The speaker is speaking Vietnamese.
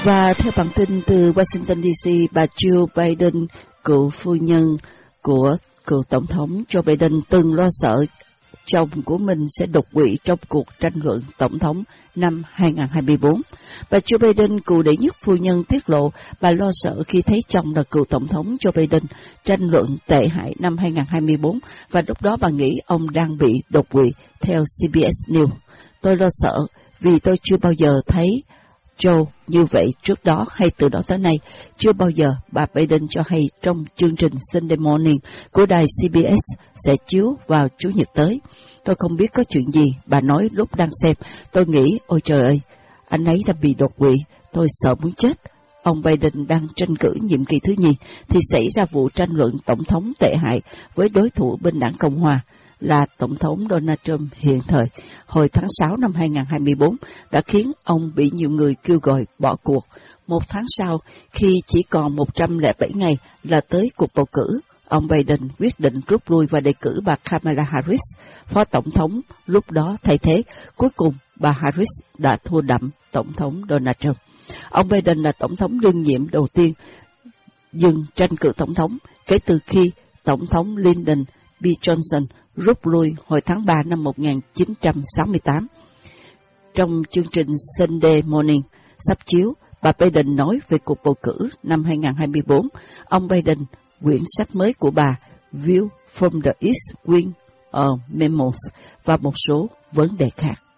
Và theo bản tin từ Washington DC, bà Jill Biden, cựu phu nhân của cựu tổng thống Joe Biden, từng lo sợ chồng của mình sẽ đột quỵ trong cuộc tranh luận tổng thống năm 2024. Bà Joe Biden, cựu đệ nhất phu nhân, tiết lộ bà lo sợ khi thấy chồng là cựu tổng thống Joe Biden tranh luận tệ hại năm 2024, và lúc đó bà nghĩ ông đang bị đột quỵ. Theo CBS News, tôi lo sợ vì tôi chưa bao giờ thấy Joe như vậy trước đó hay từ đó tới nay. Chưa bao giờ, bà Biden cho hay trong chương trình Sunday Morning của đài CBS sẽ chiếu vào Chủ nhật tới. Tôi không biết có chuyện gì, bà nói lúc đang xem. Tôi nghĩ, ôi trời ơi, anh ấy đã bị đột quỵ, tôi sợ muốn chết. Ông Biden đang tranh cử nhiệm kỳ thứ nhì thì xảy ra vụ tranh luận tổng thống tệ hại với đối thủ bên đảng Cộng Hòa là Tổng thống Donald Trump hiện thời hồi tháng 6 năm 2024 đã khiến ông bị nhiều người kêu gọi bỏ cuộc. Một tháng sau, khi chỉ còn 107 ngày là tới cuộc bầu cử, ông Biden quyết định rút lui và đề cử bà Kamala Harris, phó tổng thống lúc đó thay thế. Cuối cùng, bà Harris đã thua đậm Tổng thống Donald Trump. Ông Biden là Tổng thống đương nhiệm đầu tiên dừng tranh cử Tổng thống kể từ khi Tổng thống Lyndon B. Johnson rút lui hồi tháng 3 năm 1968. Trong chương trình Sunday Morning sắp chiếu, bà Biden nói về cuộc bầu cử năm 2024, ông Biden, quyển sách mới của bà, View from the East Wing Memos, và một số vấn đề khác.